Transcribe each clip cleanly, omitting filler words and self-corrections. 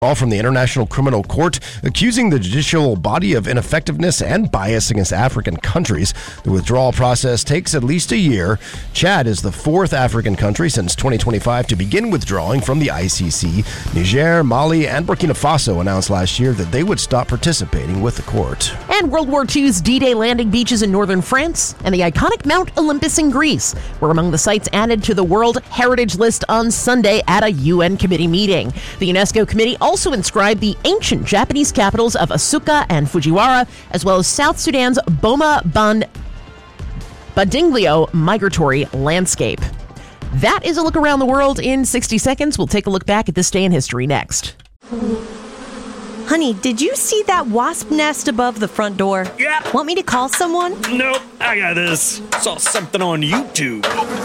All from the International Criminal Court, accusing the judicial body of ineffectiveness and bias against African countries. The withdrawal process takes at least a year. Chad is the fourth African country since 2025 to begin withdrawing from the ICC. Niger, Mali, and Burkina Faso announced last year that they would stop participating with the court. And World War II's D-Day landing beaches in northern France and the iconic Mount Olympus in Greece were among the sites added to the World Heritage List on Sunday at a UN committee meeting. The UNESCO committee also inscribed the ancient Japanese capitals of Asuka and Fujiwara, as well as South Sudan's Boma Badinglio migratory landscape. That is a look around the world in 60 seconds. We'll take a look back at this day in history next. Honey, did you see that wasp nest above the front door? Yep. Want me to call someone? Nope, I got this. Saw something on YouTube.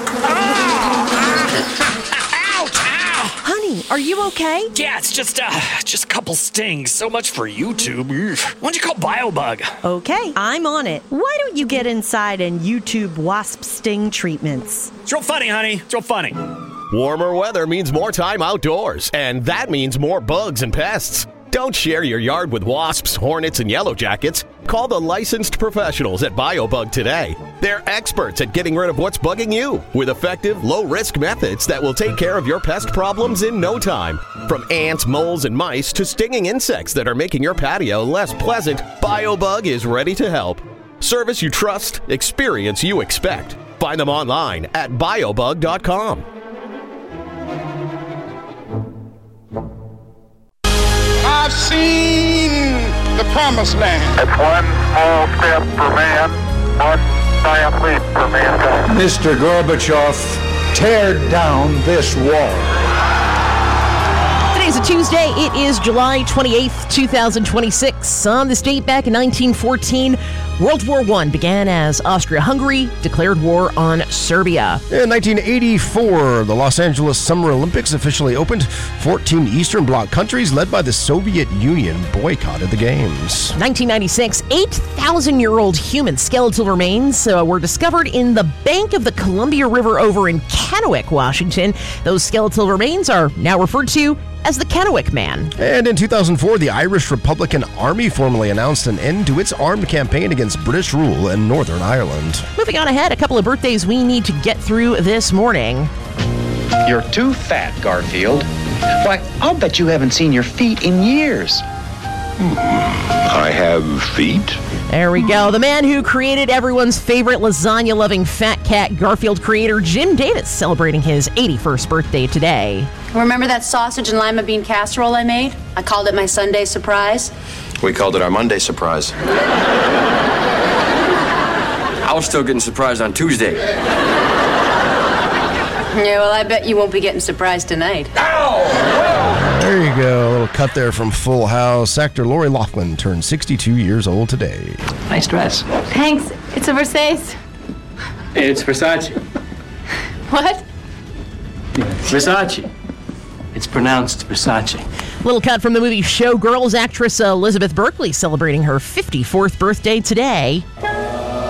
Honey, are you okay? Yeah, it's just a couple stings. So much for YouTube. Why don't you call BioBug? Okay, I'm on it. Why don't you get inside and YouTube wasp sting treatments? It's real funny, honey. It's real funny. Warmer weather means more time outdoors, and that means more bugs and pests. Don't share your yard with wasps, hornets, and yellow jackets. Call the licensed professionals at BioBug today. They're experts at getting rid of what's bugging you with effective, low-risk methods that will take care of your pest problems in no time. From ants, moles, and mice to stinging insects that are making your patio less pleasant, BioBug is ready to help. Service you trust, experience you expect. Find them online at biobug.com. I've seen the promised land. It's one small step for man, one giant leap for mankind. Mr. Gorbachev, tear down this wall. Today's a Tuesday. It is July 28th, 2026. On this date back in 1914, World War I began as Austria-Hungary declared war on Serbia. In 1984, the Los Angeles Summer Olympics officially opened. 14 Eastern Bloc countries, led by the Soviet Union, boycotted the Games. 1996, 8,000-year-old human skeletal remains were discovered in the bank of the Columbia River over in Kennewick, Washington. Those skeletal remains are now referred to as the Kennewick Man. And in 2004, the Irish Republican Army formally announced an end to its armed campaign against British rule in Northern Ireland. Moving on ahead, a couple of birthdays we need to get through this morning. You're too fat, Garfield. Why, I'll bet you haven't seen your feet in years. I have feet? There we go. The man who created everyone's favorite lasagna-loving fat cat, Garfield creator Jim Davis, celebrating his 81st birthday today. Remember that sausage and lima bean casserole I made? I called it my Sunday surprise. We called it our Monday surprise. I was still getting surprised on Tuesday. Yeah, well, I bet you won't be getting surprised tonight. There you go. A little cut there from Full House. Actor Lori Loughlin turned 62 years old today. Nice dress. Thanks. It's a Versace. It's Versace. What? Versace. It's pronounced Versace. Little cut from the movie Showgirls. Actress Elizabeth Berkley celebrating her 54th birthday today.